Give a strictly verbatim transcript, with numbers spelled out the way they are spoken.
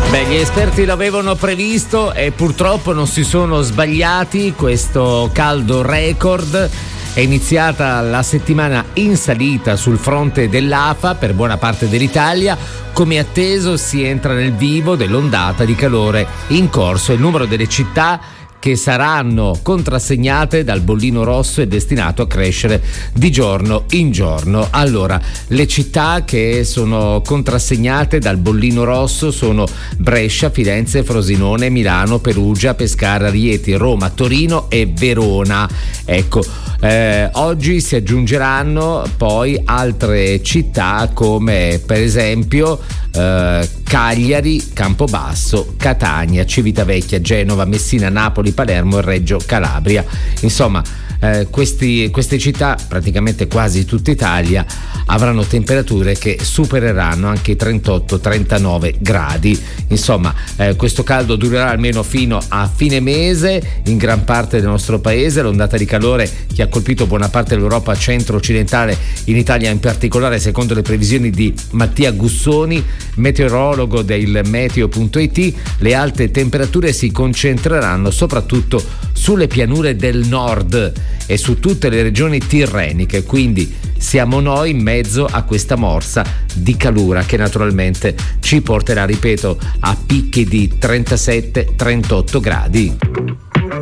Beh, gli esperti l'avevano previsto e purtroppo non si sono sbagliati. Questo caldo record è iniziata la settimana in salita sul fronte dell'A F A per buona parte dell'Italia. Come atteso si entra nel vivo dell'ondata di calore in corso. Il numero delle città che saranno contrassegnate dal bollino rosso è destinato a crescere di giorno in giorno. Allora, le città che sono contrassegnate dal bollino rosso sono Brescia, Firenze, Frosinone, Milano, Perugia, Pescara, Rieti, Roma, Torino e Verona. Ecco, eh, oggi si aggiungeranno poi altre città come per esempio eh, Cagliari, Campobasso, Catania, Civitavecchia, Genova, Messina, Napoli, Palermo e Reggio Calabria. Insomma, eh, questi, queste città, praticamente quasi tutta Italia, avranno temperature che supereranno anche i trentotto trentanove gradi. Insomma, eh, questo caldo durerà almeno fino a fine mese in gran parte del nostro paese. L'ondata di calore che ha colpito buona parte dell'Europa centro-occidentale, in Italia in particolare, secondo le previsioni di Mattia Gussoni, meteorologo del meteo punto it, le alte temperature si concentreranno soprattutto sulle pianure del nord e su tutte le regioni tirreniche, quindi siamo noi in mezzo a questa morsa di calura che naturalmente ci porterà, ripeto, a picchi di trentasette trentotto gradi.